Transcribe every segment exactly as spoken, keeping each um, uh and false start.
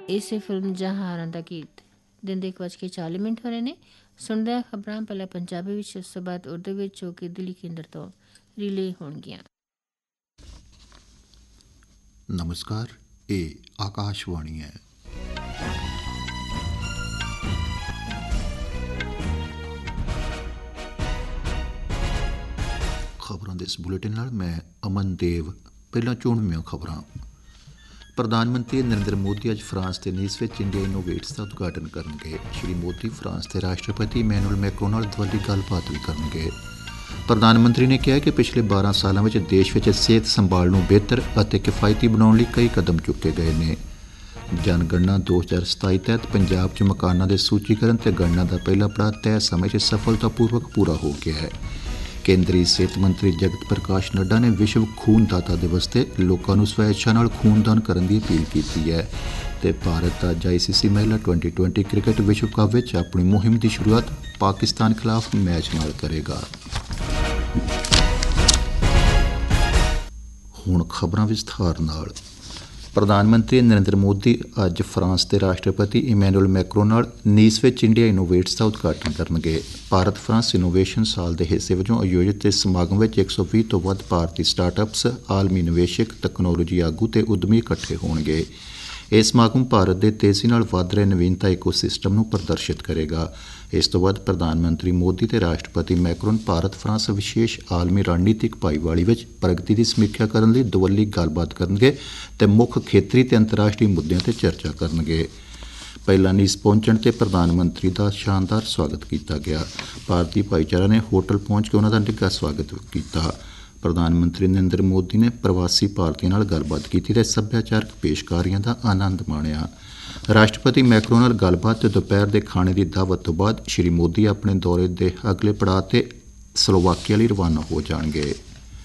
ਇਸੇ ਫਿਲਮ ਜਹਾਰਾਂ ਦਾ ਗੀਤ ਦਿਨ ਦੇ ਇੱਕ ਵੱਜ ਕੇ ਚਾਲੀ ਮਿੰਟ ਹੋ ਰਹੇ ਨੇ। ਸੁਣਦੇ ਹਾਂ ਖਬਰਾਂ ਪਹਿਲਾਂ ਪੰਜਾਬੀ ਵਿੱਚ, ਉਸ ਤੋਂ ਬਾਅਦ ਉਰਦੂ ਵਿੱਚ, ਜੋ ਕਿ ਦਿੱਲੀ ਕੇਂਦਰ ਤੋਂ ਰਿਲੇ ਹੋਣਗੀਆਂ। ਨਮਸਕਾਰ, ਇਹ ਆਕਾਸ਼ਵਾਣੀ ਹੈ। ਖਬਰਾਂ ਦੇ ਇਸ ਬੁਲੇਟਿਨ ਨਾਲ ਮੈਂ ਅਮਨ ਦੇਵ। ਪਹਿਲਾਂ ਚੋਣਵੀਆਂ ਖਬਰਾਂ। ਪ੍ਰਧਾਨ ਮੰਤਰੀ ਨਰਿੰਦਰ ਮੋਦੀ ਅੱਜ ਫਰਾਂਸ ਦੇ ਨੀਸ ਵਿੱਚ ਇੰਡੀਆ ਇਨੋਵੇਟਸ ਦਾ ਉਦਘਾਟਨ ਕਰਨਗੇ। ਸ਼੍ਰੀ ਮੋਦੀ ਫਰਾਂਸ ਦੇ ਰਾਸ਼ਟਰਪਤੀ ਇਮੈਨੂਅਲ ਮੈਕਰੋਨ ਨਾਲ ਦਿਵਾਲੀ ਗੱਲਬਾਤ ਵੀ ਕਰਨਗੇ। ਪ੍ਰਧਾਨ ਮੰਤਰੀ ਨੇ ਕਿਹਾ ਕਿ ਪਿਛਲੇ ਬਾਰਾਂ ਸਾਲਾਂ ਵਿੱਚ ਦੇਸ਼ ਵਿੱਚ ਸਿਹਤ ਸੰਭਾਲ ਨੂੰ ਬਿਹਤਰ ਅਤੇ ਕਿਫਾਇਤੀ ਬਣਾਉਣ ਲਈ ਕਈ ਕਦਮ ਚੁੱਕੇ ਗਏ ਨੇ। ਜਨਗਣਨਾ ਦੋ ਹਜ਼ਾਰ ਸਤਾਈ ਤਹਿਤ ਪੰਜਾਬ 'ਚ ਮਕਾਨਾਂ ਦੇ ਸੂਚੀਕਰਨ ਅਤੇ ਗਣਨਾ ਦਾ ਪਹਿਲਾ ਪੜਾਅ ਤੈਅ ਸਮੇਂ 'ਚ ਸਫਲਤਾਪੂਰਵਕ ਪੂਰਾ ਹੋ ਗਿਆ ਹੈ। ਕੇਂਦਰੀ ਸਿਹਤ ਮੰਤਰੀ ਜਗਤ ਪ੍ਰਕਾਸ਼ ਨੱਡਾ ਨੇ ਵਿਸ਼ਵ ਖੂਨਦਾਤਾ ਦਿਵਸ 'ਤੇ ਲੋਕਾਂ ਨੂੰ ਸਵੈਇੱਛਾ ਨਾਲ ਖੂਨਦਾਨ ਕਰਨ ਦੀ ਅਪੀਲ ਕੀਤੀ ਹੈ ਅਤੇ ਭਾਰਤ ਅੱਜ ਆਈ ਸੀ ਸੀ ਮਹਿਲਾ ਟਵੈਂਟੀ ਟਵੈਂਟੀ ਕ੍ਰਿਕਟ ਵਿਸ਼ਵ ਕੱਪ ਵਿੱਚ ਆਪਣੀ ਮੁਹਿੰਮ ਦੀ ਸ਼ੁਰੂਆਤ ਪਾਕਿਸਤਾਨ ਖਿਲਾਫ ਮੈਚ ਨਾਲ ਕਰੇਗਾ। ਹੁਣ ਖਬਰਾਂ ਵਿਸਥਾਰ ਨਾਲ। ਪ੍ਰਧਾਨ ਮੰਤਰੀ ਨਰਿੰਦਰ ਮੋਦੀ ਅੱਜ ਫਰਾਂਸ ਦੇ ਰਾਸ਼ਟਰਪਤੀ ਇਮੈਨੂਅਲ ਮੈਕਰੋਨ ਨਾਲ ਨੀਸ ਵਿੱਚ ਇੰਡੀਆ ਇਨੋਵੇਟਸ ਦਾ ਉਦਘਾਟਨ ਕਰਨਗੇ। ਭਾਰਤ ਫਰਾਂਸ ਇਨੋਵੇਸ਼ਨ ਸਾਲ ਦੇ ਹਿੱਸੇ ਵਜੋਂ ਆਯੋਜਿਤ ਇਸ ਸਮਾਗਮ ਵਿੱਚ ਇੱਕ ਸੌ ਵੀਹ ਤੋਂ ਵੱਧ ਭਾਰਤੀ ਸਟਾਰਟਅਪਸ, ਆਲਮੀ ਨਿਵੇਸ਼ਕ, ਤਕਨਾਲੋਜੀ ਆਗੂ ਅਤੇ ਉੱਦਮੀ ਇਕੱਠੇ ਹੋਣਗੇ। ਇਹ ਸਮਾਗਮ ਭਾਰਤ ਦੇ ਤੇਜ਼ੀ ਨਾਲ ਵਧ ਰਹੇ ਨਵੀਨਤਾ ਇਕੋਸਿਸਟਮ ਨੂੰ ਪ੍ਰਦਰਸ਼ਿਤ ਕਰੇਗਾ। ਇਸ ਤੋਂ ਬਾਅਦ ਪ੍ਰਧਾਨ ਮੰਤਰੀ ਮੋਦੀ ਅਤੇ ਰਾਸ਼ਟਰਪਤੀ ਮੈਕਰੋਨ ਭਾਰਤ ਫਰਾਂਸ ਵਿਸ਼ੇਸ਼ ਆਲਮੀ ਰਣਨੀਤਿਕ ਭਾਈਵਾਲੀ ਵਿੱਚ ਪ੍ਰਗਤੀ ਦੀ ਸਮੀਖਿਆ ਕਰਨ ਲਈ ਦੁਵੱਲੀ ਗੱਲਬਾਤ ਕਰਨਗੇ ਅਤੇ ਮੁੱਖ ਖੇਤਰੀ ਅਤੇ ਅੰਤਰਰਾਸ਼ਟਰੀ ਮੁੱਦਿਆਂ 'ਤੇ ਚਰਚਾ ਕਰਨਗੇ। ਪਹਿਲਾਂ ਨੀਸ ਪਹੁੰਚਣ 'ਤੇ ਪ੍ਰਧਾਨ ਮੰਤਰੀ ਦਾ ਸ਼ਾਨਦਾਰ ਸਵਾਗਤ ਕੀਤਾ ਗਿਆ। ਭਾਰਤੀ ਭਾਈਚਾਰਾ ਨੇ ਹੋਟਲ ਪਹੁੰਚ ਕੇ ਉਹਨਾਂ ਦਾ ਨਿੱਘਾ ਸਵਾਗਤ ਕੀਤਾ। ਪ੍ਰਧਾਨ ਮੰਤਰੀ ਨਰਿੰਦਰ ਮੋਦੀ ਨੇ ਪ੍ਰਵਾਸੀ ਭਾਰਤੀਆਂ ਨਾਲ ਗੱਲਬਾਤ ਕੀਤੀ ਅਤੇ ਸੱਭਿਆਚਾਰਕ ਪੇਸ਼ਕਾਰੀਆਂ ਦਾ ਆਨੰਦ ਮਾਣਿਆ। ਰਾਸ਼ਟਰਪਤੀ ਮੈਕਰੋਨ ਨਾਲ ਗੱਲਬਾਤ ਅਤੇ ਦੁਪਹਿਰ ਦੇ ਖਾਣੇ ਦੀ ਦਾਵਤ ਤੋਂ ਬਾਅਦ ਸ਼੍ਰੀ ਮੋਦੀ ਆਪਣੇ ਦੌਰੇ ਦੇ ਅਗਲੇ ਪੜਾਅ 'ਤੇ ਸਲੋਵਾਕੀਆ ਲਈ ਰਵਾਨਾ ਹੋ ਜਾਣਗੇ।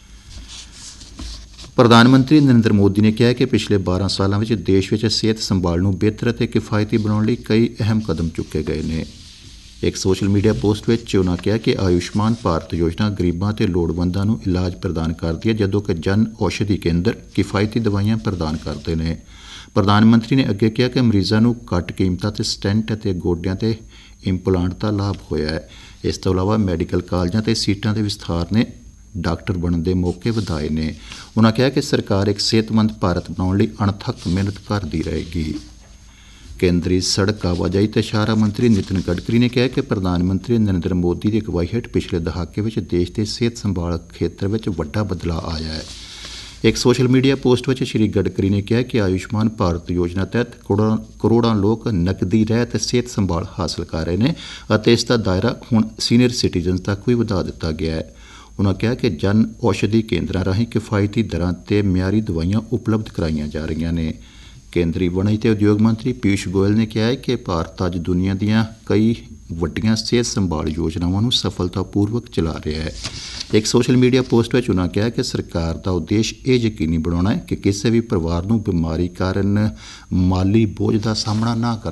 ਪ੍ਰਧਾਨ ਮੰਤਰੀ ਨਰਿੰਦਰ ਮੋਦੀ ਨੇ ਕਿਹਾ ਕਿ ਪਿਛਲੇ ਬਾਰਾਂ ਸਾਲਾਂ ਵਿੱਚ ਦੇਸ਼ ਵਿੱਚ ਸਿਹਤ ਸੰਭਾਲ ਨੂੰ ਬਿਹਤਰ ਅਤੇ ਕਿਫਾਇਤੀ ਬਣਾਉਣ ਲਈ ਕਈ ਅਹਿਮ ਕਦਮ ਚੁੱਕੇ ਗਏ ਨੇ। ਇੱਕ ਸੋਸ਼ਲ ਮੀਡੀਆ ਪੋਸਟ ਵਿੱਚ ਉਨ੍ਹਾਂ ਕਿਹਾ ਕਿ ਆਯੁਸ਼ਮਾਨ ਭਾਰਤ ਯੋਜਨਾ ਗਰੀਬਾਂ ਅਤੇ ਲੋੜਵੰਦਾਂ ਨੂੰ ਇਲਾਜ ਪ੍ਰਦਾਨ ਕਰਦੀ ਹੈ, ਜਦੋਂ ਕਿ ਜਨ ਔਸ਼ਧੀ ਕੇਂਦਰ ਕਿਫਾਇਤੀ ਦਵਾਈਆਂ ਪ੍ਰਦਾਨ ਕਰਦੇ ਨੇ। ਪ੍ਰਧਾਨ ਮੰਤਰੀ ਨੇ ਅੱਗੇ ਕਿਹਾ ਕਿ ਮਰੀਜ਼ਾਂ ਨੂੰ ਘੱਟ ਕੀਮਤਾਂ 'ਤੇ ਸਟੈਂਟ ਅਤੇ ਗੋਡਿਆਂ 'ਤੇ ਇੰਪਲਾਂਟ ਦਾ ਲਾਭ ਹੋਇਆ ਹੈ। ਇਸ ਤੋਂ ਇਲਾਵਾ ਮੈਡੀਕਲ ਕਾਲਜਾਂ 'ਤੇ ਸੀਟਾਂ ਦੇ ਵਿਸਥਾਰ ਨੇ ਡਾਕਟਰ ਬਣਨ ਦੇ ਮੌਕੇ ਵਧਾਏ ਨੇ। ਉਨ੍ਹਾਂ ਕਿਹਾ ਕਿ ਸਰਕਾਰ ਇੱਕ ਸਿਹਤਮੰਦ ਭਾਰਤ ਬਣਾਉਣ ਲਈ ਅਣਥੱਕ ਮਿਹਨਤ ਕਰਦੀ ਰਹੇਗੀ। ਕੇਂਦਰੀ ਸੜਕ ਆਵਾਜਾਈ ਅਤੇ ਸ਼ਾਹਰਾਹ ਮੰਤਰੀ ਨਿਤਿਨ ਗਡਕਰੀ ਨੇ ਕਿਹਾ ਕਿ ਪ੍ਰਧਾਨ ਮੰਤਰੀ ਨਰਿੰਦਰ ਮੋਦੀ ਦੀ ਅਗਵਾਈ ਹੇਠ ਪਿਛਲੇ ਦਹਾਕੇ ਵਿੱਚ ਦੇਸ਼ ਦੇ ਸਿਹਤ ਸੰਭਾਲ ਖੇਤਰ ਵਿੱਚ ਵੱਡਾ ਬਦਲਾਅ ਆਇਆ ਹੈ। ਇੱਕ ਸੋਸ਼ਲ ਮੀਡੀਆ ਪੋਸਟ ਵਿੱਚ ਸ਼੍ਰੀ ਗਡਕਰੀ ਨੇ ਕਿਹਾ ਕਿ ਆਯੁਸ਼ਮਾਨ ਭਾਰਤ ਯੋਜਨਾ ਤਹਿਤ ਕਰੋੜਾਂ ਕਰੋੜਾਂ ਲੋਕ ਨਕਦੀ ਰਹਿਤ ਸਿਹਤ ਸੰਭਾਲ ਹਾਸਲ ਕਰ ਰਹੇ ਨੇ ਅਤੇ ਇਸ ਦਾ ਦਾਇਰਾ ਹੁਣ ਸੀਨੀਅਰ ਸਿਟੀਜ਼ਨਸ ਤੱਕ ਵੀ ਵਧਾ ਦਿੱਤਾ ਗਿਆ ਹੈ। ਉਨ੍ਹਾਂ ਕਿਹਾ ਕਿ ਜਨ ਔਸ਼ਧੀ ਕੇਂਦਰਾਂ ਰਾਹੀਂ ਕਿਫਾਇਤੀ ਦਰਾਂ 'ਤੇ ਮਿਆਰੀ ਦਵਾਈਆਂ ਉਪਲਬਧ ਕਰਾਈਆਂ ਜਾ ਰਹੀਆਂ ਨੇ। ਕੇਂਦਰੀ ਵਣਜ ਅਤੇ ਉਦਯੋਗ ਮੰਤਰੀ ਪੀਯੂਸ਼ ਗੋਇਲ ਨੇ ਕਿਹਾ ਹੈ ਕਿ ਭਾਰਤ ਅੱਜ ਦੁਨੀਆ ਦੀਆਂ ਕਈ ਵੱਡੀਆਂ ਸਿਹਤ ਸੰਭਾਲ ਯੋਜਨਾਵਾਂ ਨੂੰ ਸਫਲਤਾਪੂਰਵਕ ਚਲਾ ਰਿਹਾ ਹੈ। ਇੱਕ ਸੋਸ਼ਲ ਮੀਡੀਆ ਪੋਸਟ ਵਿੱਚ ਉਨ੍ਹਾਂ ਕਿਹਾ ਕਿ ਸਰਕਾਰ ਦਾ ਉਦੇਸ਼ ਇਹ ਯਕੀਨੀ ਬਣਾਉਣਾ ਹੈ ਕਿ ਕਿਸੇ ਵੀ ਪਰਿਵਾਰ ਨੂੰ ਬਿਮਾਰੀ ਕਾਰਨ ਮਾਲੀ ਬੋਝ ਦਾ ਸਾਹਮਣਾ ਨਾ ਕਰਨਾ